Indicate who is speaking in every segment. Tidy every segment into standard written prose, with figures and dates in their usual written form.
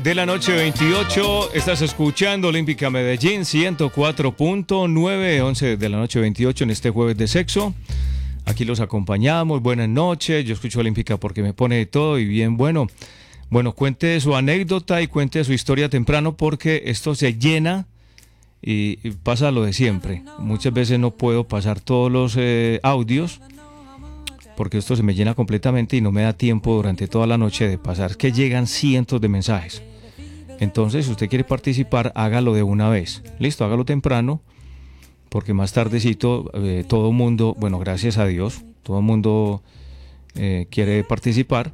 Speaker 1: De la noche 28, estás escuchando Olímpica Medellín 104.9, 11 de la noche 28 en este jueves de sexo. Aquí los acompañamos, buenas noches, yo escucho Olímpica porque me pone de todo y bien bueno. Bueno, cuente su anécdota y cuente su historia temprano porque esto se llena y pasa lo de siempre. Muchas veces no puedo pasar todos los audios porque esto se me llena completamente y no me da tiempo durante toda la noche de pasar, que llegan cientos de mensajes. Entonces, si usted quiere participar, hágalo de una vez. Listo, hágalo temprano, porque más tardecito todo el mundo, bueno, gracias a Dios, todo el mundo quiere participar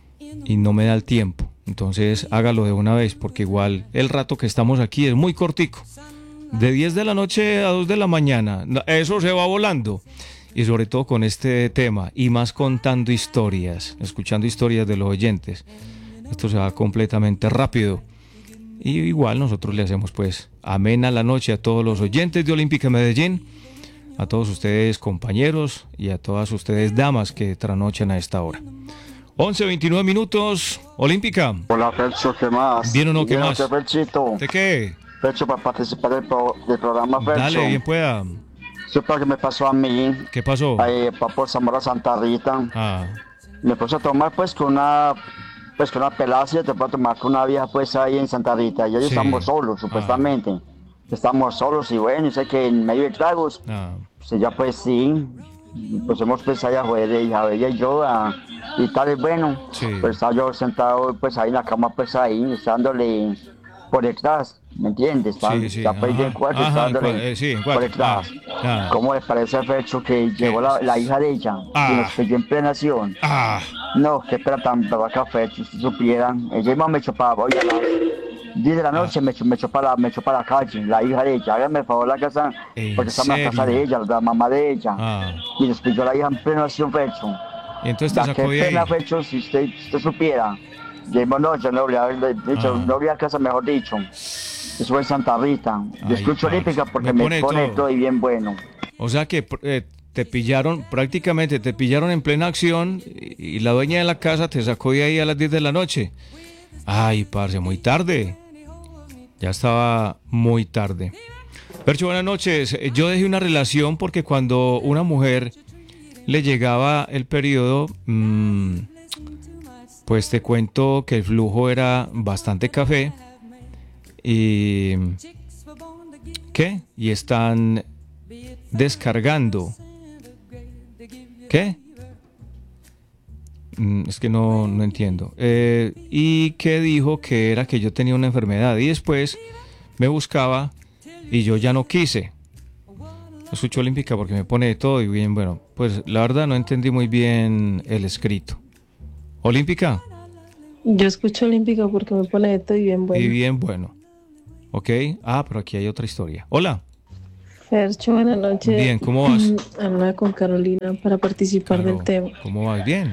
Speaker 1: y no me da el tiempo. Entonces, hágalo de una vez, porque igual el rato que estamos aquí es muy cortico. De 10 de la noche a 2 de la mañana, eso se va volando. Y sobre todo con este tema, y más contando historias, escuchando historias de los oyentes. Esto se va completamente rápido. Y igual nosotros le hacemos pues amena la noche a todos los oyentes de Olímpica Medellín, a todos ustedes compañeros y a todas ustedes damas que trasnochan a esta hora. 11:29 minutos, Olímpica.
Speaker 2: Hola, Fercho, ¿qué más?
Speaker 1: ¿Bien o no? ¿Qué más?
Speaker 2: Ferchito.
Speaker 1: ¿De qué?
Speaker 2: Fercho, para participar del programa, Fercho.
Speaker 1: Dale, bien pueda.
Speaker 2: Supe que me pasó a mí.
Speaker 1: ¿Qué pasó?
Speaker 2: Ahí, por Zamora Santa Rita. Me puse a tomar pues con una pelada, te puedo tomar con una vieja pues ahí en Santa Rita. Y ahí estamos solos, supuestamente. Estamos solos y bueno, y sé que en medio de tragos, pues ella pues sí, pues hemos pues allá afuera, hija, ella y yo, y tal, y bueno, pues estaba yo sentado pues ahí en la cama pues ahí, dándole por detrás, ¿me entiendes? Está pues bien cuarto, dándole por detrás. ¿Cómo le parece, Fercho, que llegó la hija de ella y nos pilló en plena acción? No, qué pena tan vaca, Fercho, si supieran. Ella misma me chupaba, oye, a las 10 de la noche me echó para la calle, la hija de ella. Hágame el favor la casa, porque está en la casa de ella, la mamá de ella. Y nos pilló la hija en plena acción, Fercho.
Speaker 1: Y entonces te sacó de ahí.
Speaker 2: Qué pena, Fercho, si usted supiera. Yo no voy a casa, mejor dicho. Eso fue en Santa Rita. Yo escucho Olímpica porque me pone todo y bien bueno.
Speaker 1: O sea que prácticamente te pillaron en plena acción y la dueña de la casa te sacó de ahí a las 10 de la noche. Ay, parce, muy tarde. Ya estaba muy tarde. Percho, buenas noches. Yo dejé una relación porque cuando una mujer le llegaba el periodo, pues te cuento que el flujo era bastante café. Y ¿qué? Y están descargando. ¿Qué? Es que no entiendo. Y que dijo que era que yo tenía una enfermedad y después me buscaba y yo ya no quise. Escucho Olímpica porque me pone de todo y bien, bueno, pues la verdad no entendí muy bien el escrito. Olímpica.
Speaker 3: Yo escucho Olímpica porque me pone de todo y bien bueno.
Speaker 1: Y bien bueno. Ok, pero aquí hay otra historia. Hola.
Speaker 3: Fercho, buenas noches.
Speaker 1: Bien, ¿cómo vas?
Speaker 3: Habla con Carolina para participar del tema.
Speaker 1: ¿Cómo vas? Bien.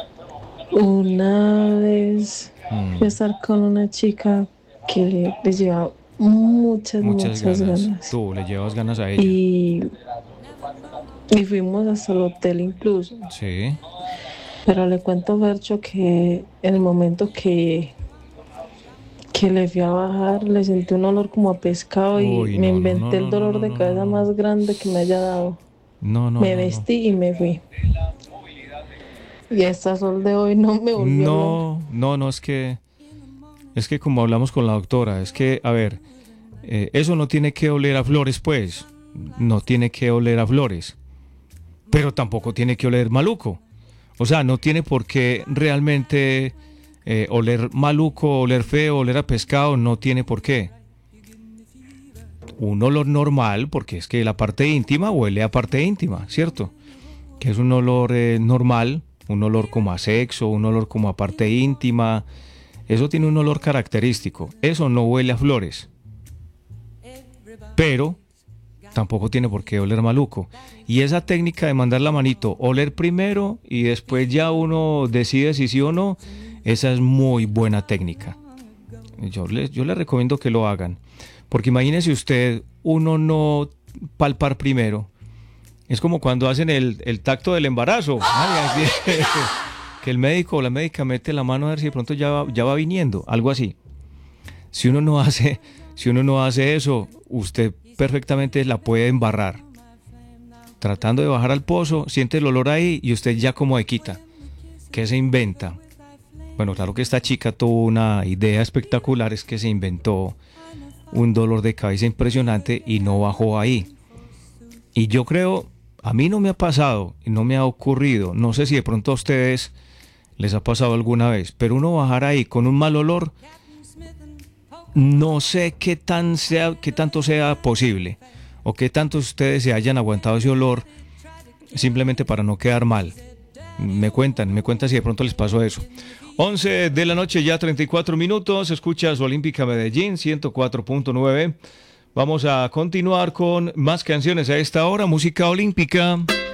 Speaker 3: Una vez fui a estar con una chica que le llevaba muchas ganas.
Speaker 1: Tú le llevas ganas a ella.
Speaker 3: Y fuimos hasta el hotel incluso.
Speaker 1: Sí.
Speaker 3: Pero le cuento, Fercho, que en el momento que le fui a bajar, le sentí un olor como a pescado y me inventé el dolor de cabeza más grande que me haya dado. Me vestí y me fui. Y hasta sol de hoy no me volvió.
Speaker 1: No, es que como hablamos con la doctora, es que, a ver, eso no tiene que oler a flores, pues. No tiene que oler a flores. Pero tampoco tiene que oler maluco. O sea, no tiene por qué realmente oler maluco, oler feo, oler a pescado, no tiene por qué. Un olor normal, porque es que la parte íntima huele a parte íntima, ¿cierto? Que es un olor normal, un olor como a sexo, un olor como a parte íntima. Eso tiene un olor característico. Eso no huele a flores. Pero tampoco tiene por qué oler maluco. Y esa técnica de mandar la manito, oler primero y después ya uno decide si sí o no, esa es muy buena técnica. Yo les recomiendo que lo hagan. Porque imagínese usted, uno no palpar primero. Es como cuando hacen el tacto del embarazo. Que el médico o la médica mete la mano a ver si de pronto ya va viniendo. Algo así. Si uno no hace eso, usted perfectamente la puede embarrar. Tratando de bajar al pozo, siente el olor ahí y usted ya como de quita. ¿Qué se inventa? Bueno, claro que esta chica tuvo una idea espectacular, es que se inventó un dolor de cabeza impresionante y no bajó ahí. Y yo creo, a mí no me ha pasado, no me ha ocurrido, no sé si de pronto a ustedes les ha pasado alguna vez, pero uno bajar ahí con un mal olor, no sé qué tanto sea posible, o qué tanto ustedes se hayan aguantado ese olor simplemente para no quedar mal. Me cuentan si de pronto les pasó eso. 11 de la noche, ya 34 minutos, escuchas Olímpica Medellín 104.9. Vamos a continuar con más canciones a esta hora, música olímpica.